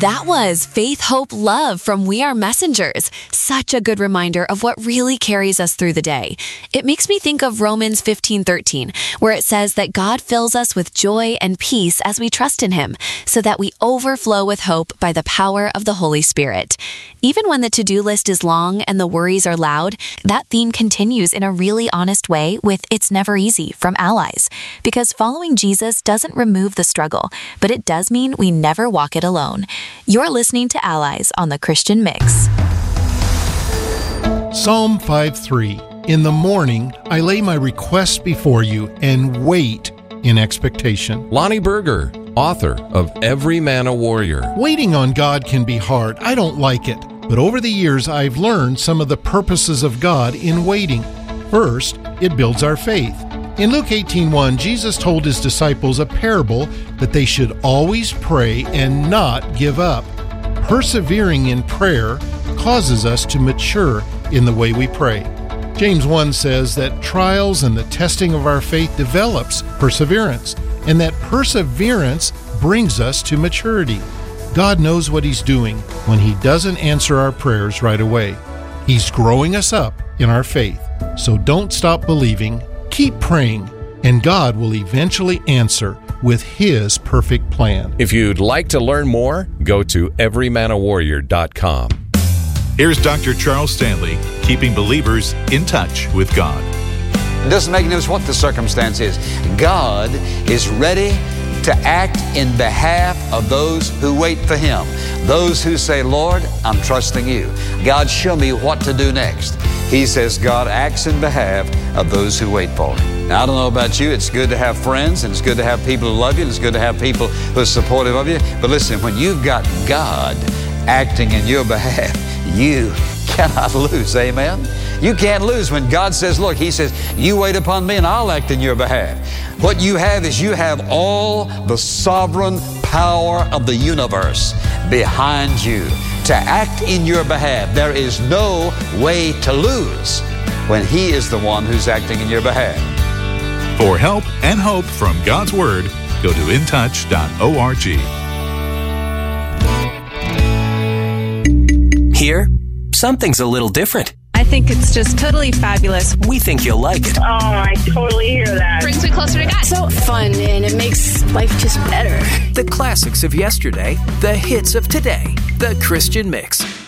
That was Faith, Hope, Love from We Are Messengers. Such a good reminder of what really carries us through the day. It makes me think of Romans 15:13, where it says that God fills us with joy and peace as we trust in Him, so that we overflow with hope by the power of the Holy Spirit. Even when the to-do list is long and the worries are loud, that theme continues in a really honest way with It's Never Easy from Allies. Because following Jesus doesn't remove the struggle, but it does mean we never walk it alone. You're listening to Allies on the Christian Mix. Psalm 5:3. In the morning, I lay my requests before you and wait in expectation. Lonnie Berger, author of Every Man a Warrior. Waiting on God can be hard. I don't like it. But over the years, I've learned some of the purposes of God in waiting. First, it builds our faith. In Luke 18:1, Jesus told His disciples a parable that they should always pray and not give up. Persevering in prayer causes us to mature in the way we pray. James 1 says that trials and the testing of our faith develops perseverance, and that perseverance brings us to maturity. God knows what He's doing when He doesn't answer our prayers right away. He's growing us up in our faith. So don't stop believing. Keep praying, and God will eventually answer with His perfect plan. If you'd like to learn more, go to everymanawarrior.com. Here's Dr. Charles Stanley, keeping believers in touch with God. It doesn't make any difference what the circumstance is. God is ready to act in behalf of those who wait for Him. Those who say, Lord, I'm trusting you. God, show me what to do next. He says God acts in behalf of those who wait for Him. Now, I don't know about you. It's good to have friends, and it's good to have people who love you, and it's good to have people who are supportive of you. But listen, when you've got God acting in your behalf, you cannot lose. Amen? You can't lose when God says, look, He says, you wait upon me and I'll act in your behalf. What you have is you have all the sovereign power of the universe behind you to act in your behalf. There is no way to lose when He is the one who's acting in your behalf. For help and hope from God's Word, go to intouch.org. Here, something's a little different. I think it's just totally fabulous. We think you'll like it. Oh, I totally hear that. Brings me closer to God. So fun, and it makes life just better. The classics of yesterday, the hits of today, the Christian Mix.